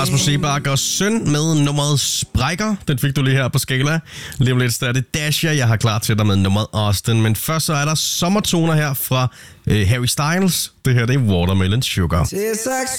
Rasmus Seebach og Søn med nummeret Sprækker. Den fik du lige her på skala. Lige om lidt så er det Dasha, jeg har klar til dig med nummeret Austin. Men først så er der sommertoner her fra Harry Styles. Det her det er Watermelon Sugar. Tastes like